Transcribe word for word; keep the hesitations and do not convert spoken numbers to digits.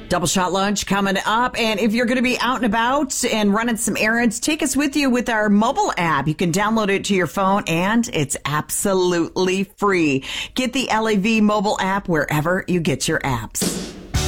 Double Shot Lunch coming up. And if you're going to be out and about and running some errands, take us with you with our mobile app. You can download it to your phone, and it's absolutely free. Get the L A V mobile app wherever you get your apps.